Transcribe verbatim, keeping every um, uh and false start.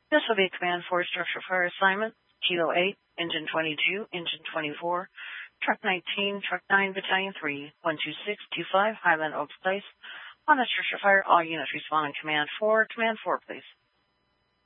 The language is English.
This will be a Command four Structure Fire Assignment, Kilo eight, Engine twenty-two, Engine twenty-four, Truck nineteen, Truck nine, Battalion three, one two six two five, Highland Oaks Place. On a structure fire, all units respond in Command four. Command four, please.